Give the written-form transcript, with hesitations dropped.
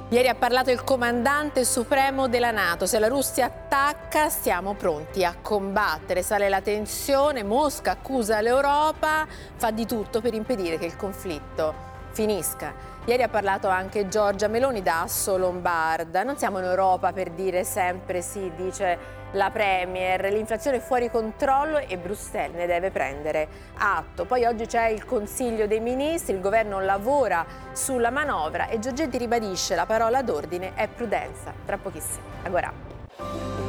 Ieri ha parlato il comandante supremo della NATO. Se la Russia attacca, siamo pronti a combattere. Sale la tensione, Mosca accusa l'Europa, fa di tutto per impedire che il conflitto finisca. Ieri ha parlato anche Giorgia Meloni da Asso Lombarda. Non siamo in Europa per dire sempre sì, dice la Premier. L'inflazione è fuori controllo e Bruxelles ne deve prendere atto. Poi oggi c'è il Consiglio dei Ministri, il governo lavora sulla manovra e Giorgetti ribadisce la parola d'ordine è prudenza. Tra pochissimo. Agora.